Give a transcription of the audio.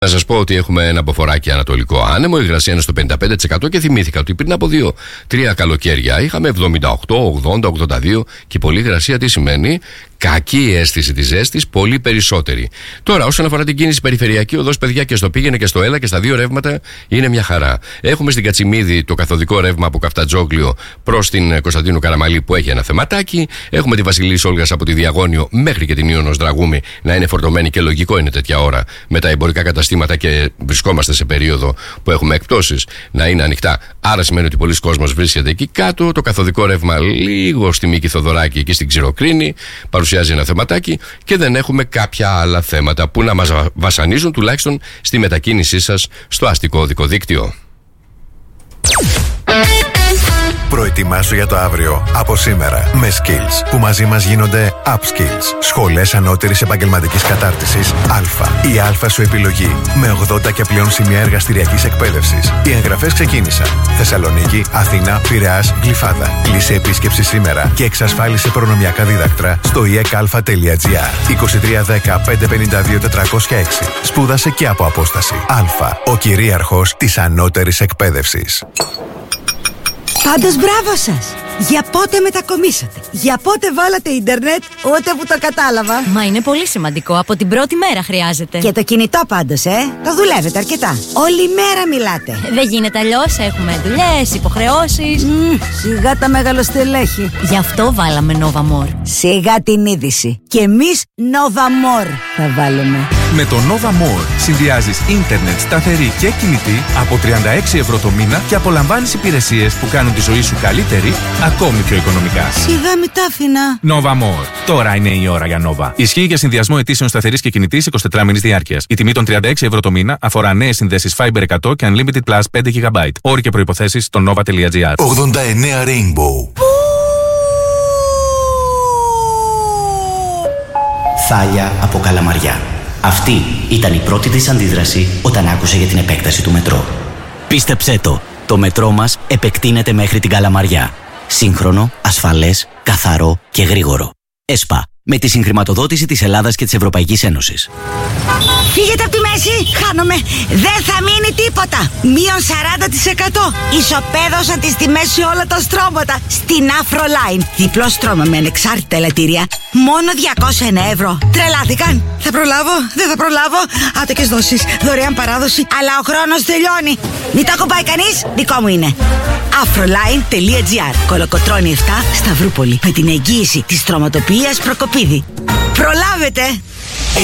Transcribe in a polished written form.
Να σας πω ότι έχουμε ένα μποφοράκι ανατολικό άνεμο, η υγρασία είναι στο 55% και θυμήθηκα ότι πριν από 2-3 καλοκαίρια είχαμε 78, 80, 82 και πολλή υγρασία. Τι σημαίνει? Κακή αίσθηση της ζέστης, πολύ περισσότερη. Τώρα, όσον αφορά την κίνηση περιφερειακή οδός, παιδιά, και στο πήγαινε και στο έλα και στα δύο ρεύματα είναι μια χαρά. Έχουμε στην Κατσιμίδη το καθοδικό ρεύμα από Καφτατζόγλιο προς την Κωνσταντίνου Καραμαλή που έχει ένα θεματάκι. Έχουμε τη Βασιλής Όλγας από τη Διαγώνιο μέχρι και την Ιωνος Δραγούμη να είναι φορτωμένη και λογικό είναι τέτοια ώρα με τα εμπορικά καταστήματα και βρισκόμαστε σε περίοδο που έχουμε εκπτώσεις να είναι ανοιχτά. Άρα σημαίνει ότι πολλοί κόσμος βρίσκεται εκεί κάτω. Το καθοδικό ρεύμα λίγο στη Μίκη Θοδωράκη εκεί στην Ξηροκρίνη παρουσιάζει ένα θεματάκι και δεν έχουμε κάποια άλλα θέματα που να μας βασανίζουν τουλάχιστον στη μετακίνησή σας στο αστικό οδικό δίκτυο. Προετοιμάσου για το αύριο από σήμερα με Skills που μαζί μας γίνονται Upskills. Σχολές ανώτερης επαγγελματικής κατάρτισης Α. Η Α σου επιλογή με 80 και πλέον σημεία εργαστηριακής εκπαίδευσης. Οι εγγραφές ξεκίνησαν. Θεσσαλονίκη, Αθήνα, Πειραιάς, Γλυφάδα. Κλείσε επίσκεψη σήμερα και εξασφάλισε προνομιακά δίδακτρα στο iekalfa.gr. 2310 552 406. Σπούδασε και από απόσταση. Α. Ο κυρίαρχος της ανώτερης εκπαίδευσης. Πάντως μπράβο σας! Για πότε μετακομίσατε? Για πότε βάλατε ίντερνετ? Ούτε που το κατάλαβα. Μα είναι πολύ σημαντικό, από την πρώτη μέρα χρειάζεται. Και το κινητό πάντως, το δουλεύετε αρκετά. Όλη μέρα μιλάτε. Δεν γίνεται αλλιώς, έχουμε δουλειές, υποχρεώσεις. Σιγά τα μεγαλοστελέχη. Γι' αυτό βάλαμε Nova More. Σιγά την είδηση. Και εμείς Nova More θα βάλουμε. Με το Nova More συνδυάζεις ίντερνετ σταθερή και κινητή από 36 ευρώ το μήνα και απολαμβάνεις υπηρεσίες που κάνουν τη ζωή σου καλύτερη, ακόμη πιο οικονομικά. Σιγά μη τα άφηνα. Nova More. Τώρα είναι η ώρα για Nova. Ισχύει για συνδυασμό αιτήσεων σταθερής και κινητής 24 μήνες διάρκειας. Η τιμή των 36 ευρώ το μήνα αφορά νέες συνδέσεις Fiber 100 και Unlimited Plus 5 GB. Όροι και προϋποθέσεις στο nova.gr. 89 Rainbow. Θάλια από Καλαμαριά. Αυτή ήταν η πρώτη της αντίδραση όταν άκουσε για την επέκταση του μετρό. Πίστεψέ το μετρό μας επεκτείνεται μέχρι την Καλαμαριά. Σύγχρονο, ασφαλές, καθαρό και γρήγορο. ΕΣΠΑ, με τη συγχρηματοδότηση της Ελλάδας και της Ευρωπαϊκής Ένωσης. Φύγετε από τη μέση, χάνομαι. Δεν θα μείνει τίποτα. Μείον 40%. Ισοπαίδωσαν τις τιμές σε όλα τα στρώματα. Στην Afroline. Διπλό στρώμα με ανεξάρτητα ελαττήρια. Μόνο 201 ευρώ. Τρελάθηκαν. Θα προλάβω, δεν θα προλάβω. Άτοκες δόσεις, δωρεάν παράδοση. Αλλά ο χρόνος τελειώνει. Μην το ακουμπάει κανείς, δικό μου είναι. Afroline.gr. Κολοκοτρώνη 7, Σταυρούπολη. Με την εγγύηση της στρωματοποιίας Προκοπίδη. Προλάβετε!